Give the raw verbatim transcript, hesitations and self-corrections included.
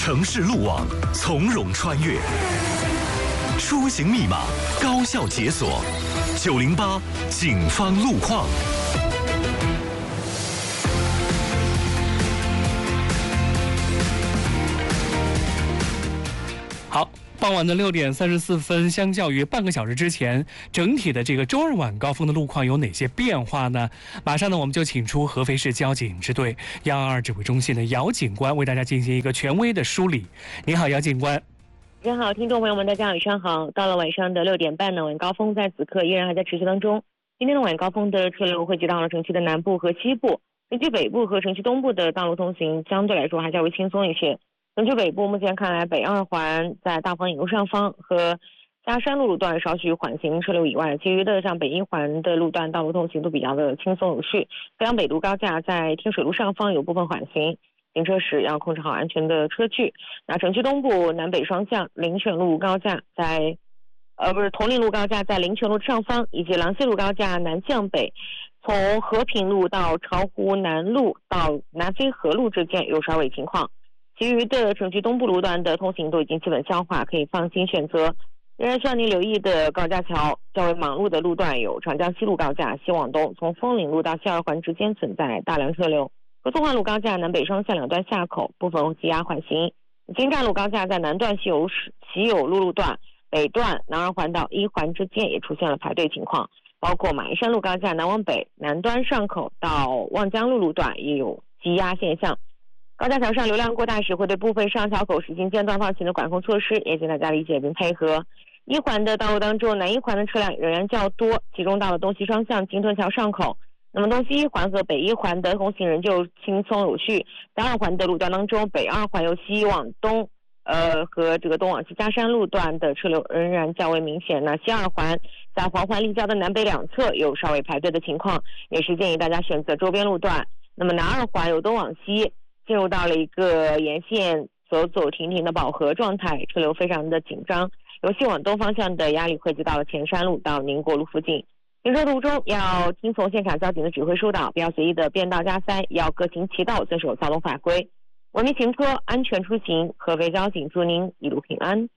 城市路网，从容穿越，出行密码高效解锁。九零八警方路况。 好。傍晚的六点三十四分，相较于半个小时之前，整体的这个周二晚高峰的路况有哪些变化呢？马上呢，我们就请出合肥市交警支队幺二二指挥中心的姚警官为大家进行一个权威的梳理。你好，姚警官。 大家好，听众朋友们，大家晚上好。到了晚上的六点半呢，晚高峰在此刻依然还在持续当中。今天的晚高峰的车流汇集到了城区的南部和西部，城区北部和城区东部的道路通行相对来说还较为轻松一些。城区北部目前看来，北二环在大方引路上方和嘉山路路段稍许缓行车流以外，其余的像北一环的路段道路通行都比较的轻松有序。飞扬北路高架在天水路上方有部分缓行，行车时要控制好安全的车距。那城区东部南北双向林泉路高架在呃不是铜陵路高架在林泉路上方，以及廊溪路高架南向北，从和平路到巢湖南路到南飞河路之间有稍微情况。其余的城区东部路段的通行都已经基本消化，可以放心选择。仍然需要您留意的高架桥较为忙碌的路段有长江西路高架西往东，从枫岭路到西二环之间存在大量车流。和纵贯路高架南北双向两段下口部分积压缓行。京站路高架在南段西有西有路路段北段南二环到一环之间也出现了排队情况，包括马鞍山路高架南往北南端上口到望江路路段也有积压现象。高架桥上流量过大时会对部分上桥口实行间断放行的管控措施，也请大家理解并配合。一环的道路当中，南一环的车辆仍然较多，集中到了东西双向金屯桥上口。那么东西一环和北一环的通行仍旧轻松有序。在二环的路段当中，北二环由西往东呃和这个东往西嘉山路段的车流仍然较为明显。那西二环在黄环立交的南北两侧有稍微排队的情况，也是建议大家选择周边路段。那么南二环由东往西进入到了一个沿线走走停停的饱和状态，车流非常的紧张，由西往东方向的压力汇集到了前山路到宁国路附近。行车途中要听从现场交警的指挥疏导，不要随意的变道加塞，要各行其道，遵守交通法规，文明行车，安全出行。合肥交警祝您一路平安。